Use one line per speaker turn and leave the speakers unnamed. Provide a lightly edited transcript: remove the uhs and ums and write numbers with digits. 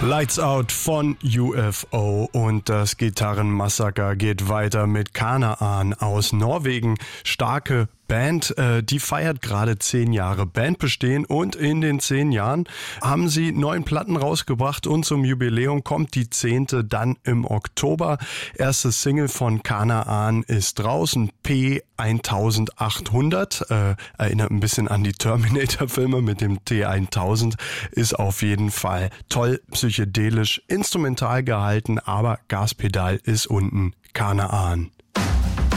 Lights Out von UFO und das Gitarrenmassaker geht weiter mit Kanaan aus Norwegen. Starke Band, die feiert gerade 10 Jahre Bandbestehen und in den 10 Jahren haben sie 9 Platten rausgebracht und zum Jubiläum kommt die 10. dann im Oktober. Erste Single von Kanaan ist draußen, P1800, erinnert ein bisschen an die Terminator-Filme mit dem T1000, ist auf jeden Fall toll, psychedelisch, instrumental gehalten, aber Gaspedal ist unten. Kanaan.